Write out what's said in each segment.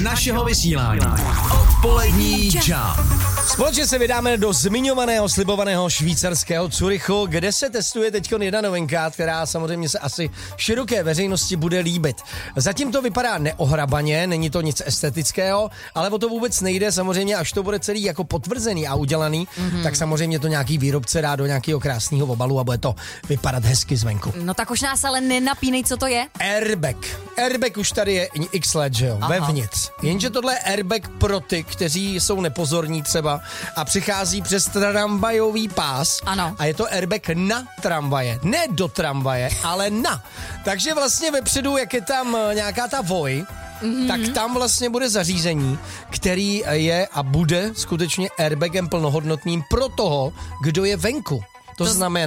našeho vysílání. Odpolední Jump. Společně se vydáme do zmiňovaného, slibovaného švýcarského Curychu, kde se testuje teď jedna novinka, která samozřejmě se asi široké veřejnosti bude líbit. Zatím to vypadá neohrabaně, není to nic estetického, ale o to vůbec nejde. Samozřejmě, až to bude celý jako potvrzený a udělaný, tak samozřejmě to nějaký výrobce dá do nějakého krásného obalu a bude to vypadat hezky zvenku. No tak už nás ale nenapínej, co to je? Airbag. Airbag už tady je x let, že jo, vevnitř. Jenže tohle je airbag pro ty, kteří jsou nepozorní třeba a přichází přes tramvajový pás. Ano. A je to airbag na tramvaje. Ne do tramvaje, ale na. Takže vlastně vepředu, jak je tam nějaká ta voj, tak tam vlastně bude zařízení, který je a bude skutečně airbagem plnohodnotným pro toho, kdo je venku. To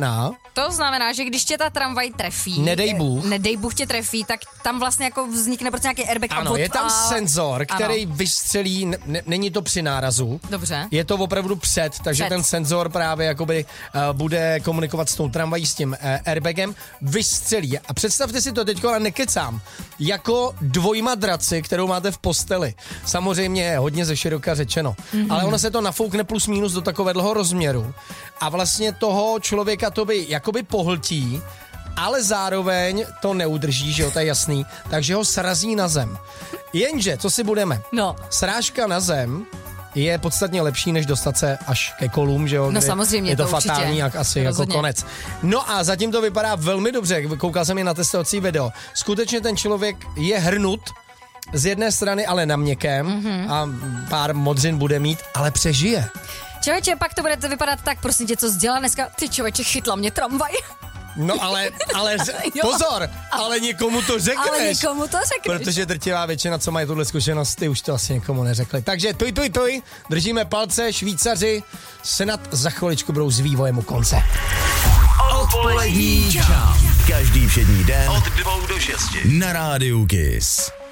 znamená, že když tě ta tramvaj trefí, nedej Bůh tě trefí, tak tam vlastně jako vznikne prostě nějaký airbag. Ano, je tam senzor, který vystřelí, není to při nárazu. Dobře. Je to opravdu takže ten senzor právě jakoby bude komunikovat s tou tramvají, s tím airbagem, vystřelí. A představte si to teďko, ale nekecám, jako dvojmadraci, kterou máte v posteli. Samozřejmě je hodně ze široka řečeno, ale ono se to nafoukne plus minus do takového rozměru. A vlastně toho člověka to by jakoby pohltí, ale zároveň to neudrží, že jo, to je jasný, takže ho srazí na zem. Jenže, co si budeme? No. Srážka na zem je podstatně lepší, než dostat se až ke kolům, že jo? No samozřejmě, je to určitě. fatální, jak asi jako konec. No a zatím to vypadá velmi dobře, koukal jsem i na testovací video. Skutečně ten člověk je hrnut, z jedné strany ale na měkkém a pár modřin bude mít, ale přežije. Člověče, pak to bude vypadat tak, prosím tě, co jsi dělala dneska? Ty člověče, chytla mě tramvaj. No ale pozor, ale někomu to řekneš. Protože drtivá většina, co mají tuhle zkušenost, ty už to asi někomu neřekli. Takže tuj, držíme palce, Švýcaři snad za chviličku budou s vývojem u konce. Odpolední Jump. Každý všední den od 2 do 6 na Rádiu Kiss.